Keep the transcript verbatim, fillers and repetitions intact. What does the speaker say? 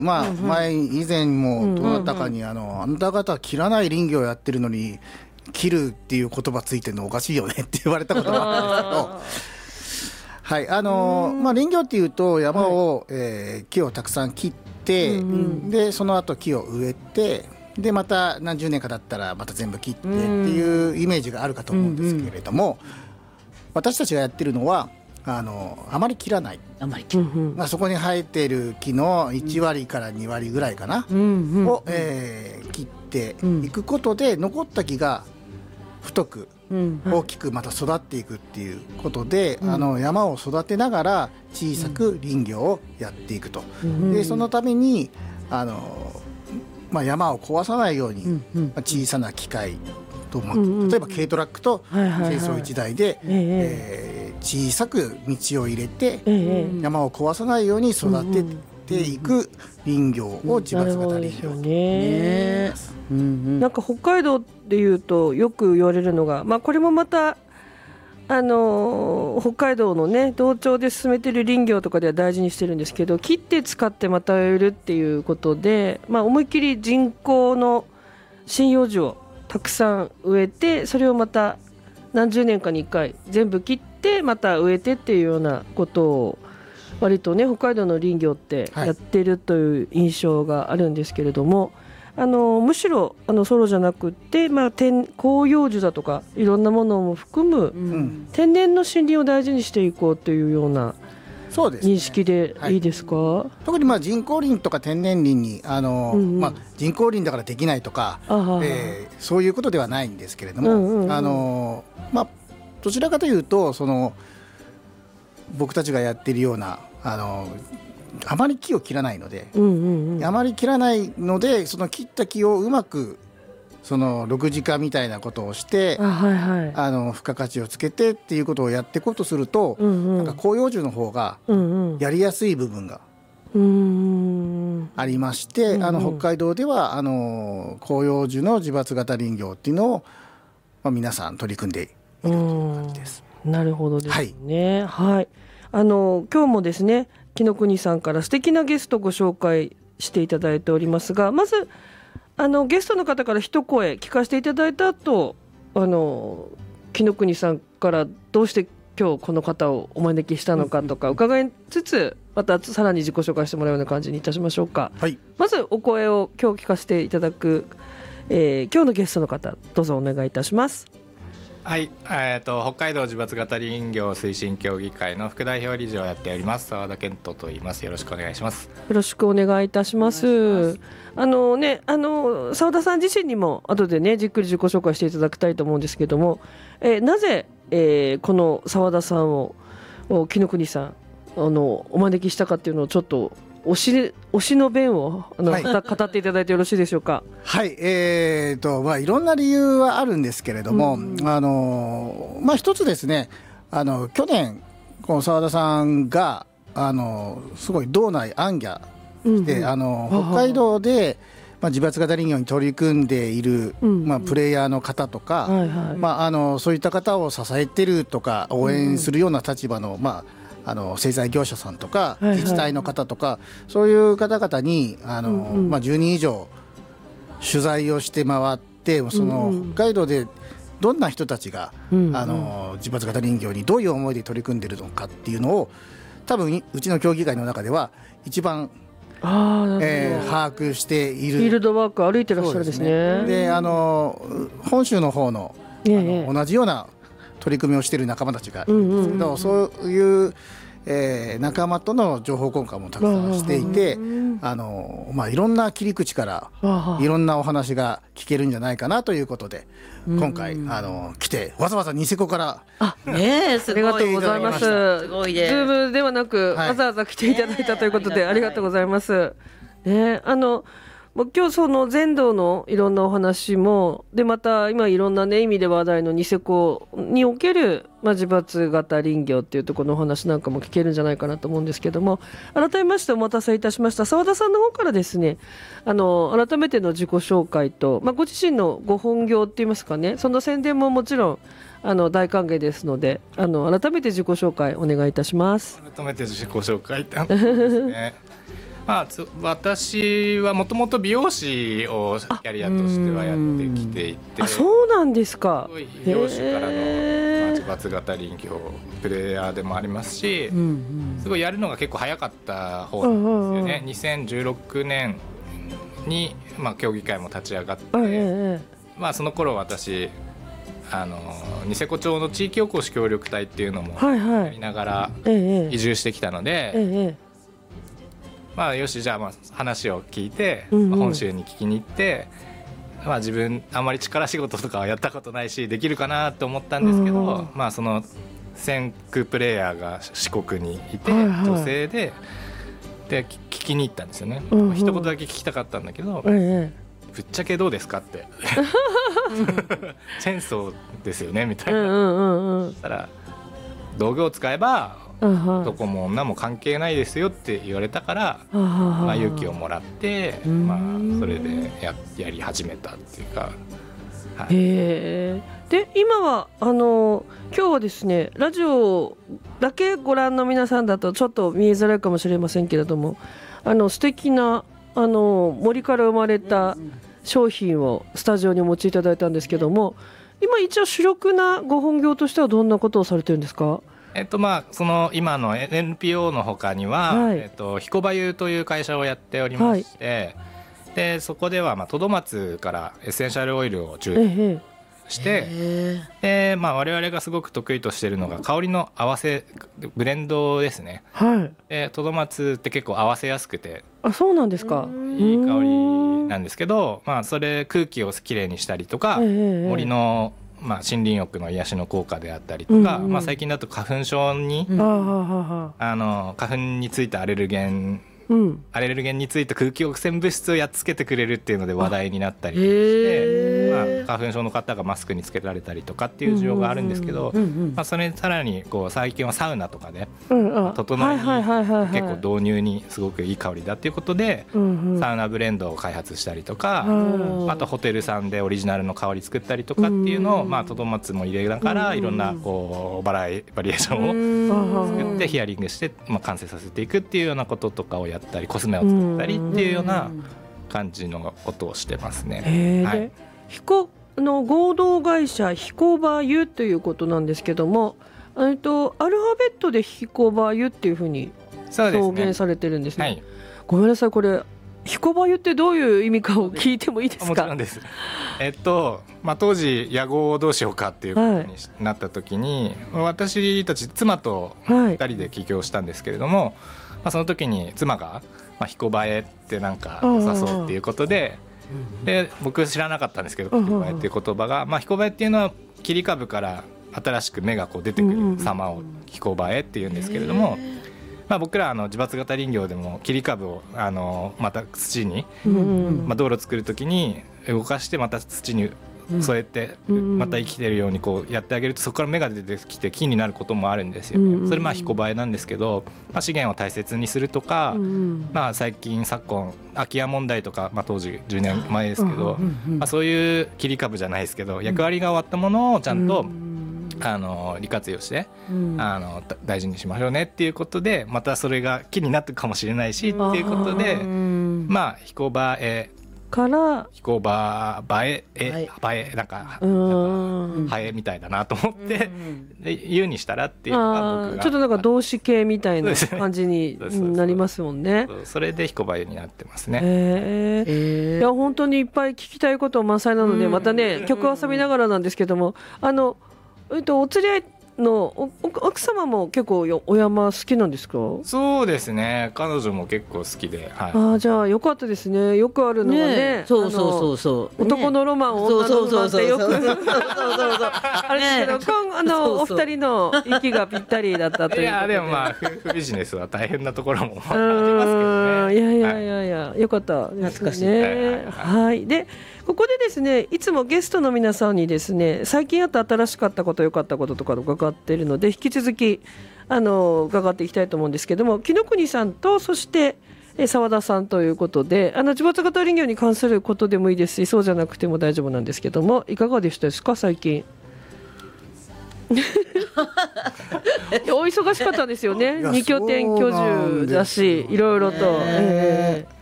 まあ、 うんうん、 前以前もどなたかに、あのあんた方切らない林業やってるのに切るっていう言葉ついてるのおかしいよねって言われたことがあるんですけどはい、あのまあ、林業っていうと山を、はい、えー、木をたくさん切って、うんうん、でその後木を植えて、でまた何十年かだったらまた全部切ってっていうイメージがあるかと思うんですけれども、うんうん、私たちがやってるのはあのあまり切らない、あまり切る、まあ、そこに生えている木のいちわりからにわりぐらいかな、うんうん、を、えー、切っていくことで、残った木が太く大きくまた育っていくっていうことで、うん、あの山を育てながら小さく林業をやっていくと、うん、でそのためにあの、まあ、山を壊さないように、うんうん、まあ、小さな機械と、まあ、例えば軽トラックと清掃いちだいで、はいはいはい、えー小さく道を入れて、ええ、山を壊さないように育てていく林業を自伐型林業と言います。 なんか北海道でいうとよく言われるのが、まあ、これもまたあの北海道のね同町で進めている林業とかでは大事にしてるんですけど、切って使ってまた植えるっていうことで、まあ、思いっきり人工の針葉樹をたくさん植えて、それをまた何十年かにいっかい全部切ってまた植えてっていうようなことを割とね北海道の林業ってやってるという印象があるんですけれども、はい、あのむしろあのソロじゃなくって、まあ、天広葉樹だとかいろんなものも含む、うん、天然の森林を大事にしていこうというような認識でいいですか？はい、 特にまあ人工林とか天然林にあの、うんうん、まあ、人工林だからできないとか、えー、そういうことではないんですけれども、うんうんうん、あのまあ、どちらかというとその僕たちがやっているようなあのあまり木を切らないので、うんうんうん、あまり切らないのでその切った木をうまくその緑地化みたいなことをして、あ、はいはい、あの付加価値をつけてっていうことをやっていこうとすると、うんうん、なんか広葉樹の方がやりやすい部分がありまして、うんうん、あの北海道ではあの広葉樹の自伐型林業っていうのを、まあ、皆さん取り組んでいるという感じです。 なるほどですね、はいはい、あの今日もですね紀ノ国さんから素敵なゲストをご紹介していただいておりますが、まずあのゲストの方から一声聞かせていただいた後、あの紀ノ国さんからどうして今日この方をお招きしたのかとか伺いつつ、またさらに自己紹介してもらうような感じにいたしましょうか。はい、まずお声を今日聞かせていただく、えー、今日のゲストの方どうぞお願いいたします。 はい、えー、と北海道自伐型林業推進協議会の副代表理事をやっております澤田健人と言います。よろしくお願いします。 よろしくお願いいたします。あのね、あの澤田さん自身にも後でねじっくり自己紹介していただきたいと思うんですけども、えー、なぜ、えー、この澤田さんを紀ノ国さんあのお招きしたかっていうのをちょっと推し、推しの弁をあの、はい、語っていただいてよろしいでしょうか。 はい、えーとまあ、いろんな理由はあるんですけれども、うん、あのまあ、一つですね、あの去年この澤田さんがあのすごい道内行脚で、うんうん、あの北海道で、まあ、自伐型林業に取り組んでいる、うんうん、まあ、プレイヤーの方とか、はいはい、まあ、あのそういった方を支えてるとか応援するような立場の、まああの製材業者さんとか自治体の方とか、はいはい、そういう方々にあの、うんうん、まあ、じゅうにん以上取材をして回って、その北海道でどんな人たちが、うんうん、あの自伐型林業にどういう思いで取り組んでいるのかっていうのを多分うちの協議会の中では一番あ、えー、把握している。 フィールドワーク歩いてらっしゃるんですね。 で、あの本州の方の、あの同じような取り組みをしている仲間たちがいるんですけど、うんうんうん、そういう、えー、仲間との情報交換もたくさんしていて、あの、まあ、いろんな切り口からいろんなお話が聞けるんじゃないかなということで、今回あの来てわざわざニセコからあ、ね、ありがとうございます。すごいね、ズームではなく、はい、わざわざ来ていただいたということで、ありがとうございます。ね、あの今日その全道のいろんなお話もで、また今いろんな、ね、意味で話題のニセコにおける、まあ、自伐型林業っていうところのお話なんかも聞けるんじゃないかなと思うんですけども、改めましてお待たせいたしました。澤田さんの方からですね、あの改めての自己紹介と、まあ、ご自身のご本業っていいますかね、その宣伝ももちろんあの大歓迎ですので、あの改めて自己紹介お願いいたします。 改めて自己紹介ってですねまあ、私はもともと美容師をキャリアとしてはやってきていて、 あ、そうなんですか。 すごい美容師からの、まあ、自伐型林業プレイヤーでもありますし、うんうん、すごいやるのが結構早かった方なんですよね、うんうん、にせんじゅうろくねんに、まあ、協議会も立ち上がって、うんうん、まあ、その頃私あのニセコ町の地域おこし協力隊っていうのもやりながら移住してきたので、はいはい、ええまあ、よしじゃあまあ話を聞いて、うんうん、まあ、本州に聞きに行って、まあ、自分あんまり力仕事とかはやったことないしできるかなと思ったんですけど、うんうん、まあ、その先駆プレイヤーが四国にいて、はいはい、女性で、で聞きに行ったんですよね、うんうん、一言だけ聞きたかったんだけど、ええ、ぶっちゃけどうですかってチェーンソーですよねみたいな、うんうんうん、そしたら道具を使えば男も女も関係ないですよって言われたから、まあ、勇気をもらって、まあ、それで や, やり始めたっていうか、はい、へで今はあの今日はですねラジオだけご覧の皆さんだとちょっと見えづらいかもしれませんけれども、あの素敵なあの森から生まれた商品をスタジオにお持ちいただいたんですけども、今一応主力なご本業としてはどんなことをされてるんですか？ えっとまあ、その今の エヌピーオー の他には、はい、えっと、彦バユという会社をやっておりまして、はい、でそこではまあトドマツからエッセンシャルオイルを抽出して、で、まあ、我々がすごく得意としているのが香りの合わせブレンドですね、はい、でトドマツって結構合わせやすくて、 あ、そうなんですか、 いい香りなんですけど、まあ、それ空気をきれいにしたりとか、森のまあ、森林浴の癒しの効果であったりとか、うんうん、まあ、最近だと花粉症に、うん、あの花粉についてアレルゲン、うん、アレルゲンについて空気汚染物質をやっつけてくれるっていうので話題になったりして、まあ、花粉症の方がマスクにつけられたりとかっていう需要があるんですけど、まあ、それにさらにこう最近はサウナとかで、うん、整いに結構導入にすごくいい香りだっていうことで、うんうん、サウナブレンドを開発したりとか、うん、あとホテルさんでオリジナルの香り作ったりとかっていうのを、まあ、トドマツも入れながらいろんなこうバラエバリエーションを作ってヒアリングして、まあ、完成させていくっていうようなこととかをやったりコスメを作ったりっていうような感じのことをしてますね。はい、 ヒコの合同会社ヒコバユということなんですけども、えっとアルファベットでヒコバユっていうふうに表現されてるんですね。はい、ごめんなさい、これヒコバユってどういう意味かを聞いてもいいですか？ もちろんです。えっとまあ、当時屋号をどうしようかっていうことになった時に、はい、私たち妻とふたりで起業したんですけれども、はい、まあ、その時に妻が、まあ、ヒコバエってなんか良さそうっていうことで、で僕知らなかったんですけどヒコバエっていう言葉が、まあ、ヒコバエっていうのは切り株から新しく芽がこう出てくる様をヒコバエっていうんですけれども、まあ、僕らあの自伐型林業でも切り株をあのまた土に、まあ、道路作る時に動かしてまた土にそうやってまた生きてるようにこうやってあげるとそこから芽が出てきて木になることもあるんですよね。それまあヒコバエなんですけど、まあ、資源を大切にするとか、まあ、最近昨今空き家問題とか、まあ、当時じゅうねんまえですけど、まあ、そういう切り株じゃないですけど役割が終わったものをちゃんとあの利活用してあの大事にしましょうねっていうことで、またそれが木になっていくかもしれないしっていうことで、まあヒコバエからヒコバエえバエなんかハエみたいだなと思ってで言うにしたらっていうのが僕がちょっとなんか動詞形みたいな感じになりますもんね。 それでヒコバエになってますね。 へー、いや本当にいっぱい聞きたいこと満載なので、またね曲を遊びながらなんですけども、あのえっとお釣り合いの奥様も結構お山好きなんですか？ そうですね、彼女も結構好きで、はい、 あじゃあよかったですね。よくあるのは ね, ねそうそうそうそう男のロマン、ね、女のロマンってよくあれですけど、あのお二人の息がぴったりだったということで。いやでもまあ夫婦ビジネスは大変なところもありますけどね。 いやいやいやいや、はい、よかったですね。懐かしい、はいはいはい、でここでですね、いつもゲストの皆さんにですね、最近あった新しかったこと良かったこととか伺っているので、引き続きあの伺っていきたいと思うんですけども、木の国さんとそして澤田さんということで、あの自伐型林業に関することでもいいですし、そうじゃなくても大丈夫なんですけども、いかがでしたですか最近？ お忙しかったんですよね。二拠点居住だしいろいろと、えー